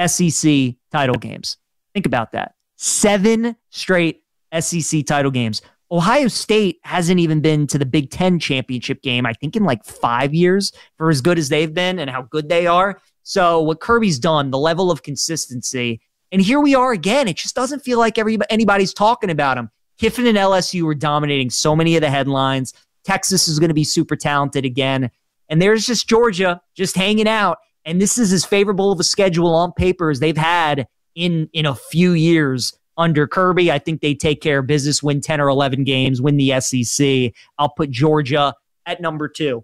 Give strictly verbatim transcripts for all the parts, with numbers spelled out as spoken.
S E C title games. Think about that. Seven straight S E C title games. Ohio State hasn't even been to the Big Ten championship game, I think, in like five years for as good as they've been and how good they are. So what Kirby's done, the level of consistency, and here we are again. It just doesn't feel like everybody, anybody's talking about him. Kiffin and L S U were dominating so many of the headlines. Texas is going to be super talented again. And there's just Georgia just hanging out. And this is as favorable of a schedule on paper as they've had in, in a few years under Kirby. I think they take care of business, win ten or eleven games, win the S E C. I'll put Georgia at number two.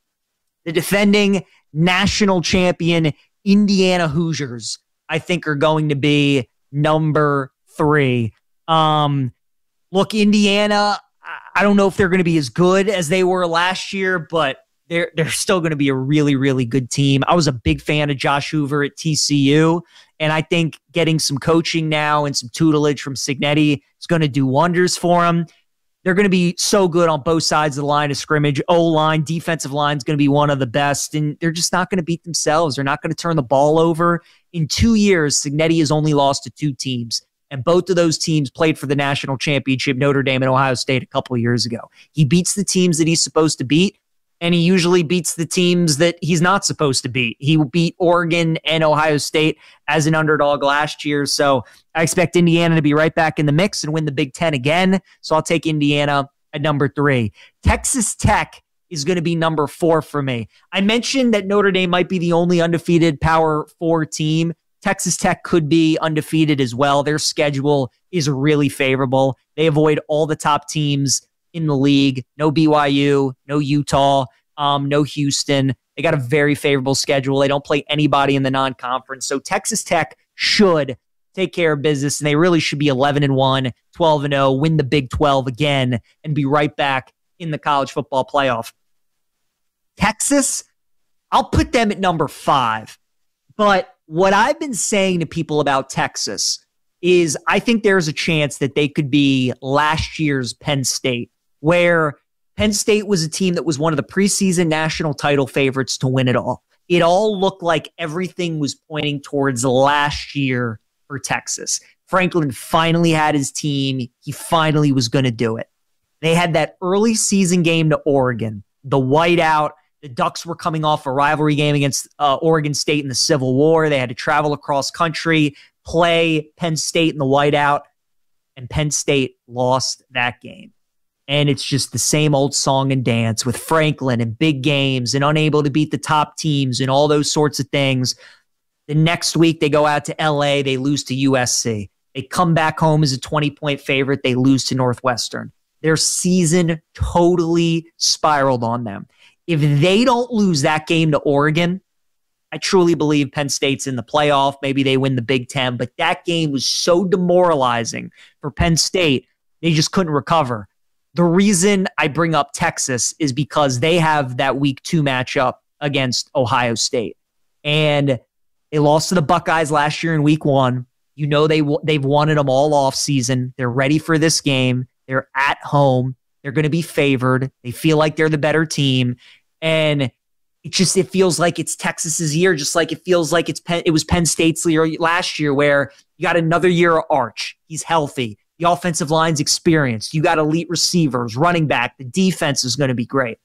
The defending national champion Indiana Hoosiers, I think, are going to be number three. Um, look, Indiana, I don't know if they're going to be as good as they were last year, but they're, they're still going to be a really, really good team. I was a big fan of Josh Hoover at T C U, and I think getting some coaching now and some tutelage from Cignetti is going to do wonders for him. They're going to be so good on both sides of the line of scrimmage. O-line, defensive line is going to be one of the best, and they're just not going to beat themselves. They're not going to turn the ball over. In two years, Cignetti has only lost to two teams, and both of those teams played for the national championship, Notre Dame and Ohio State, a couple of years ago. He beats the teams that he's supposed to beat, and he usually beats the teams that he's not supposed to beat. He beat Oregon and Ohio State as an underdog last year. So I expect Indiana to be right back in the mix and win the Big Ten again. So I'll take Indiana at number three. Texas Tech is going to be number four for me. I mentioned that Notre Dame might be the only undefeated Power Four team. Texas Tech could be undefeated as well. Their schedule is really favorable. They avoid all the top teams in the league. No B Y U, no Utah, um, no Houston. They got a very favorable schedule. They don't play anybody in the non-conference. So Texas Tech should take care of business, and they really should be eleven and one, twelve and oh, win the Big twelve again, and be right back in the college football playoff. Texas, I'll put them at number five. But what I've been saying to people about Texas is I think there's a chance that they could be last year's Penn State, where Penn State was a team that was one of the preseason national title favorites to win it all. It all looked like everything was pointing towards last year for Texas. Franklin finally had his team. He finally was going to do it. They had that early season game to Oregon, the whiteout. The Ducks were coming off a rivalry game against uh, Oregon State in the Civil War. They had to travel across country, play Penn State in the whiteout, and Penn State lost that game. And it's just the same old song and dance with Franklin and big games and unable to beat the top teams and all those sorts of things. The next week, they go out to L A. They lose to U S C. They come back home as a twenty-point favorite. They lose to Northwestern. Their season totally spiraled on them. If they don't lose that game to Oregon, I truly believe Penn State's in the playoff. Maybe they win the Big Ten. But that game was so demoralizing for Penn State, they just couldn't recover. The reason I bring up Texas is because they have that week two matchup against Ohio State. And they lost to the Buckeyes last year in week one. You know they, they've wanted them all off season. They're ready for this game. They're at home. They're going to be favored. They feel like they're the better team. And it just, it feels like it's Texas's year, just like it feels like it's Penn, it was Penn State's year last year, where you got another year of Arch. He's healthy. The offensive line's experienced. You got elite receivers, running back. The defense is going to be great.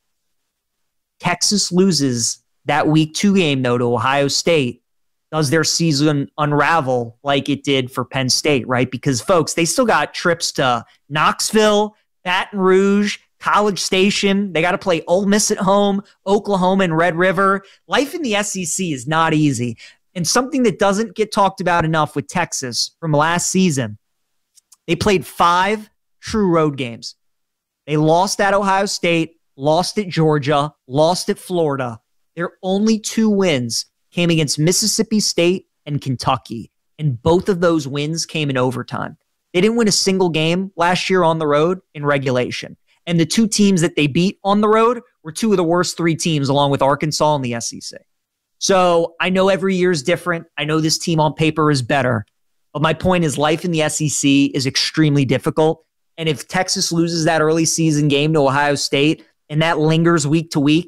Texas loses that week two game, though, to Ohio State. Does their season unravel like it did for Penn State, right? Because, folks, they still got trips to Knoxville, Baton Rouge, College Station. They got to play Ole Miss at home, Oklahoma, and Red River. Life in the S E C is not easy. And something that doesn't get talked about enough with Texas from last season, they played five true road games. They lost at Ohio State, lost at Georgia, lost at Florida. Their only two wins came against Mississippi State and Kentucky, and both of those wins came in overtime. They didn't win a single game last year on the road in regulation. And the two teams that they beat on the road were two of the worst three teams, along with Arkansas and the S E C. So I know every year is different. I know this team on paper is better. But my point is, life in the S E C is extremely difficult. And if Texas loses that early season game to Ohio State and that lingers week to week,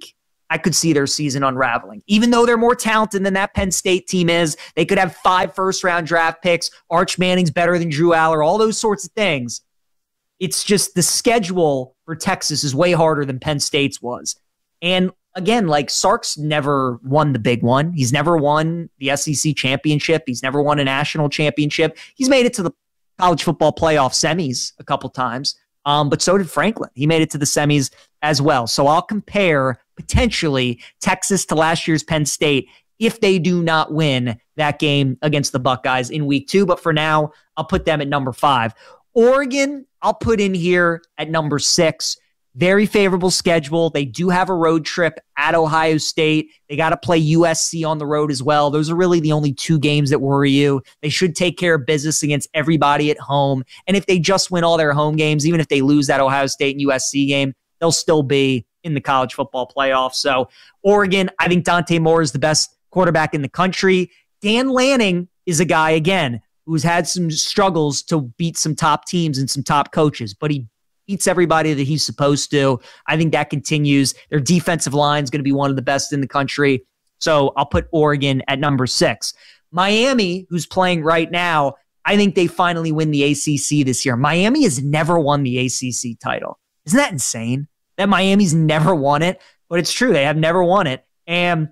I could see their season unraveling. Even though they're more talented than that Penn State team is, they could have five first-round draft picks, Arch Manning's better than Drew Aller, all those sorts of things. It's just the schedule for Texas is way harder than Penn State's was. And again, like Sark's never won the big one. He's never won the S E C championship. He's never won a national championship. He's made it to the college football playoff semis a couple times. Um, but so did Franklin. He made it to the semis as well. So I'll compare potentially Texas to last year's Penn State if they do not win that game against the Buckeyes in week two. But for now, I'll put them at number five. Oregon, I'll put in here at number six. Very favorable schedule. They do have a road trip at Ohio State. They got to play U S C on the road as well. Those are really the only two games that worry you. They should take care of business against everybody at home. And if they just win all their home games, even if they lose that Ohio State and U S C game, they'll still be in the college football playoff. So Oregon, I think Dante Moore is the best quarterback in the country. Dan Lanning is a guy, again, who's had some struggles to beat some top teams and some top coaches, but he beats everybody that he's supposed to. I think that continues. Their defensive line is going to be one of the best in the country. So I'll put Oregon at number six. Miami, who's playing right now, I think they finally win the A C C this year. Miami has never won the A C C title. Isn't that insane? That Miami's never won it, but it's true. They have never won it. And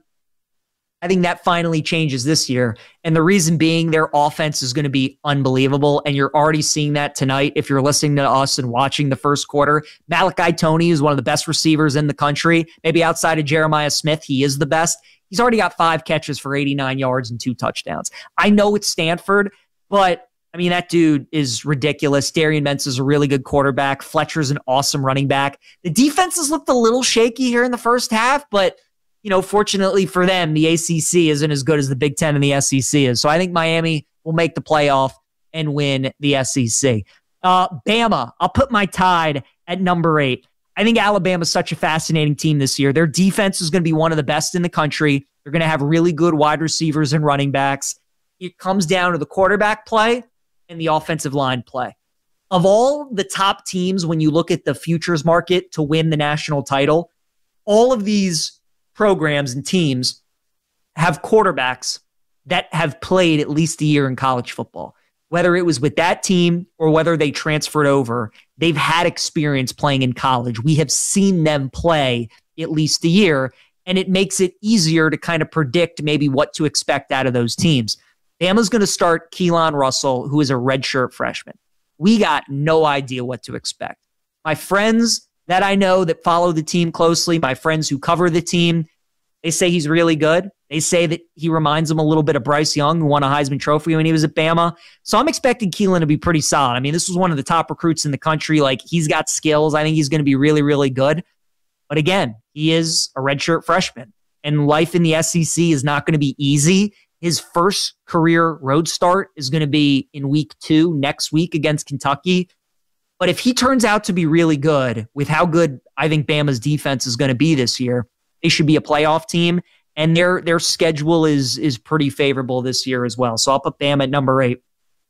I think that finally changes this year. And the reason being their offense is going to be unbelievable. And you're already seeing that tonight if you're listening to us and watching the first quarter. Malachi Toney is one of the best receivers in the country. Maybe outside of Jeremiah Smith, he is the best. He's already got five catches for eighty-nine yards and two touchdowns. I know it's Stanford, but I mean, that dude is ridiculous. Darian Mentz is a really good quarterback. Fletcher's an awesome running back. The defenses looked a little shaky here in the first half, but you know, fortunately for them, the A C C isn't as good as the Big Ten and the S E C is. So I think Miami will make the playoff and win the S E C. Uh, Bama, I'll put my Tide at number eight. I think Alabama's such a fascinating team this year. Their defense is going to be one of the best in the country. They're going to have really good wide receivers and running backs. It comes down to the quarterback play and the offensive line play. Of all the top teams, when you look at the futures market to win the national title, all of these programs and teams have quarterbacks that have played at least a year in college football. Whether it was with that team or whether they transferred over, they've had experience playing in college. We have seen them play at least a year, and it makes it easier to kind of predict maybe what to expect out of those teams. Bama's going to start Keelan Russell, who is a redshirt freshman. We got no idea what to expect. My friends that I know that follow the team closely, my friends who cover the team, they say he's really good. They say that he reminds them a little bit of Bryce Young, who won a Heisman Trophy when he was at Bama. So I'm expecting Keelan to be pretty solid. I mean, this was one of the top recruits in the country. Like, he's got skills. I think he's going to be really, really good. But again, he is a redshirt freshman, and life in the S E C is not going to be easy. His first career road start is going to be in week two next week against Kentucky. But if he turns out to be really good with how good I think Bama's defense is going to be this year, they should be a playoff team. And their their schedule is, is pretty favorable this year as well. So I'll put Bama at number eight.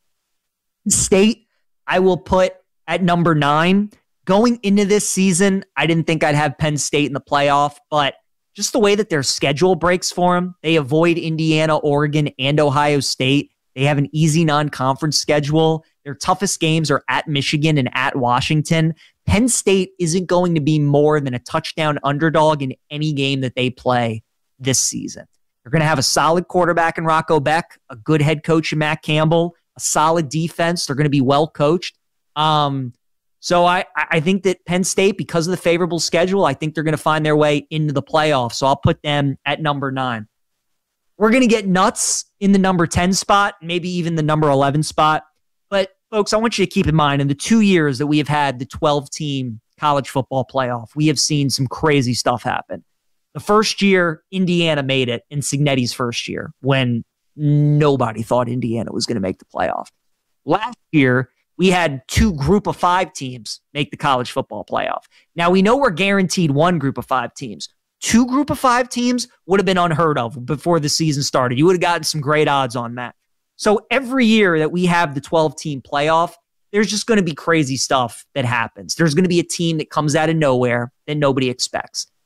State, I will put at number nine. Going into this season, I didn't think I'd have Penn State in the playoff, but just the way that their schedule breaks for them, they avoid Indiana, Oregon, and Ohio State. They have an easy non-conference schedule. Their toughest games are at Michigan and at Washington. Penn State isn't going to be more than a touchdown underdog in any game that they play this season. They're going to have a solid quarterback in Rocco Beck, a good head coach in Matt Campbell, a solid defense. They're going to be well coached. Um, so I, I think that Penn State, because of the favorable schedule, I think they're going to find their way into the playoffs. So I'll put them at number nine. We're going to get nuts in the number ten spot, maybe even the number eleven spot. But folks, I want you to keep in mind, in the two years that we have had the twelve-team college football playoff, we have seen some crazy stuff happen. The first year, Indiana made it in Cignetti's first year when nobody thought Indiana was going to make the playoff. Last year, we had two group of five teams make the college football playoff. Now, we know we're guaranteed one group of five teams. Two group of five teams would have been unheard of before the season started. You would have gotten some great odds on that. So every year that we have the twelve-team playoff, there's just going to be crazy stuff that happens. There's going to be a team that comes out of nowhere that nobody expects.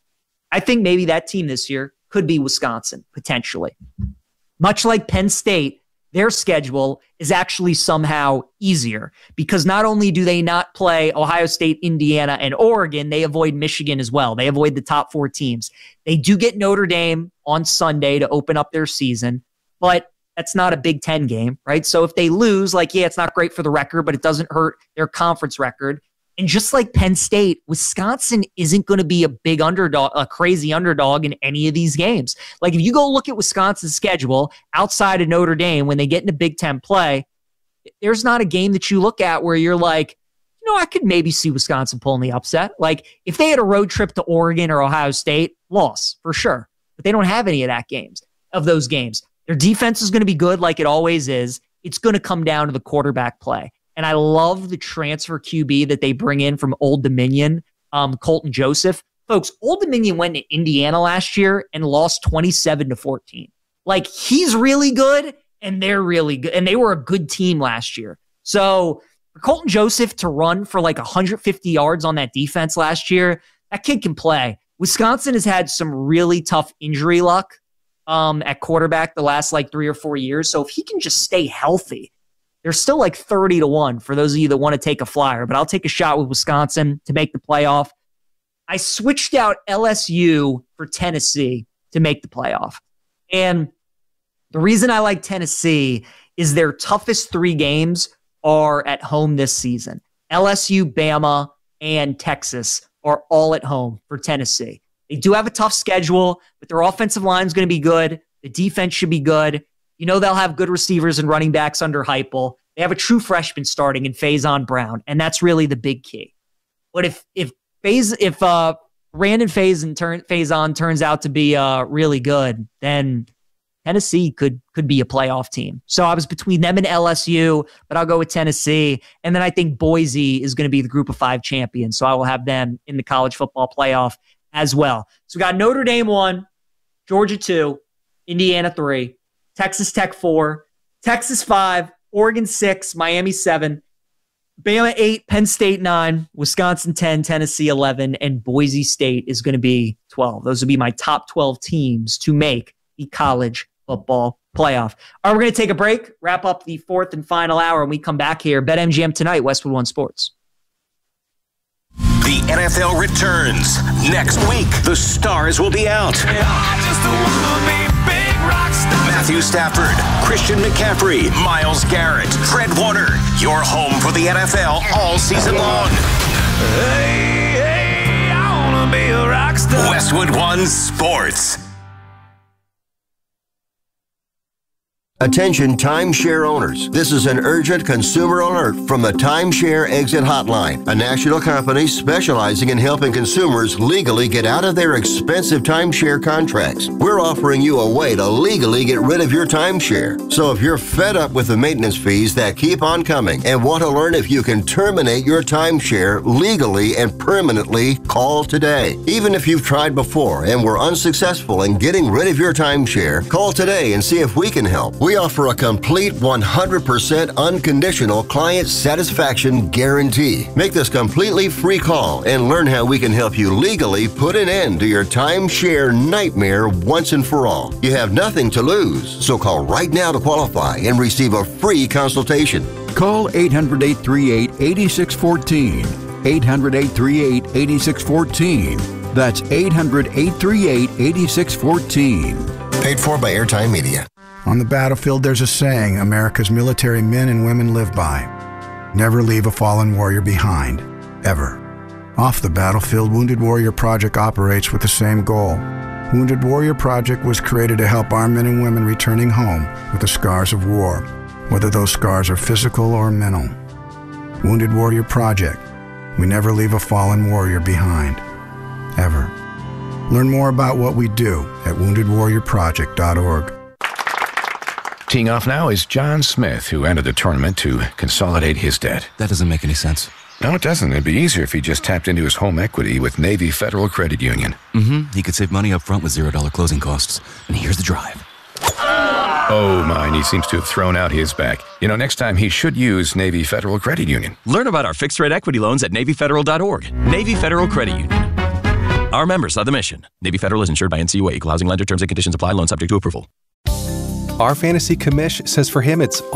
I think maybe that team this year could be Wisconsin, potentially. Much like Penn State, their schedule is actually somehow easier because not only do they not play Ohio State, Indiana, and Oregon, they avoid Michigan as well. They avoid the top four teams. They do get Notre Dame on Sunday to open up their season, but that's not a Big Ten game, right? So if they lose, like, yeah, it's not great for the record, but it doesn't hurt their conference record. And just like Penn State, Wisconsin isn't going to be a big underdog, a crazy underdog in any of these games. Like if you go look at Wisconsin's schedule outside of Notre Dame, when they get into Big Ten play, there's not a game that you look at where you're like, you know, I could maybe see Wisconsin pulling the upset. Like if they had a road trip to Oregon or Ohio State, loss for sure. But they don't have any of that games, of those games. Their defense is going to be good like it always is. It's going to come down to the quarterback play. And I love the transfer Q B that they bring in from Old Dominion, um, Colton Joseph. Folks, Old Dominion went to Indiana last year and lost twenty-seven to fourteen. Like, he's really good, and they're really good. And they were a good team last year. So for Colton Joseph to run for like one hundred fifty yards on that defense last year, that kid can play. Wisconsin has had some really tough injury luck um, at quarterback the last like three or four years. So if he can just stay healthy, they're still like thirty to one for those of you that want to take a flyer, but I'll take a shot with Wisconsin to make the playoff. I switched out L S U for Tennessee to make the playoff. And the reason I like Tennessee is their toughest three games are at home this season. L S U, Bama, and Texas are all at home for Tennessee. They do have a tough schedule, but their offensive line is going to be good. The defense should be good. You know they'll have good receivers and running backs under Heupel. They have a true freshman starting in Faison Brown, and that's really the big key. But if if Faz, if uh, Brandon Faison turn, Faison turns out to be uh, really good, then Tennessee could could be a playoff team. So I was between them and L S U, but I'll go with Tennessee. And then I think Boise is going to be the group of five champions, so I will have them in the college football playoff as well. So we got Notre Dame one, Georgia two, Indiana three, Texas Tech four, Texas five, Oregon six, Miami seven, Bama eight, Penn State nine, Wisconsin ten, Tennessee eleven, and Boise State is going to be twelve. Those would be my top twelve teams to make the college football playoff. All right, we're going to take a break, wrap up the fourth and final hour, and we come back here. BetMGM tonight, Westwood One Sports. The N F L returns. Next week, the stars will be out. I just wanna be big rock stars. Matthew Stafford, Christian McCaffrey, Myles Garrett, Fred Warner. Your home for the N F L all season long. Hey, hey, I wanna be a rock star. Westwood One Sports. Attention timeshare owners. This is an urgent consumer alert from the Timeshare Exit Hotline, a national company specializing in helping consumers legally get out of their expensive timeshare contracts. We're offering you a way to legally get rid of your timeshare. So if you're fed up with the maintenance fees that keep on coming and want to learn if you can terminate your timeshare legally and permanently, call today. Even if you've tried before and were unsuccessful in getting rid of your timeshare, call today and see if we can help. We offer a complete one hundred percent unconditional client satisfaction guarantee. Make this completely free call and learn how we can help you legally put an end to your timeshare nightmare once and for all. You have nothing to lose, so call right now to qualify and receive a free consultation. Call eight hundred, eight three eight, eight six one four. eight hundred, eight three eight, eight six one four. That's eight hundred, eight three eight, eight six one four. Paid for by Airtime Media. On the battlefield, there's a saying America's military men and women live by. Never leave a fallen warrior behind, ever. Off the battlefield, Wounded Warrior Project operates with the same goal. Wounded Warrior Project was created to help our men and women returning home with the scars of war, whether those scars are physical or mental. Wounded Warrior Project. We never leave a fallen warrior behind, ever. Learn more about what we do at wounded warrior project dot org. Teeing off now is John Smith, who entered the tournament to consolidate his debt. That doesn't make any sense. No, it doesn't. It'd be easier if he just tapped into his home equity with Navy Federal Credit Union. Mm-hmm. He could save money up front with zero dollar closing costs. And here's the drive. Oh, my, and he seems to have thrown out his back. You know, next time he should use Navy Federal Credit Union. Learn about our fixed-rate equity loans at Navy Federal dot org. Navy Federal Credit Union. Our members of the mission. Navy Federal is insured by N C U A. Equal housing lender. Terms and conditions apply. Loan subject to approval. Our fantasy commish says for him it's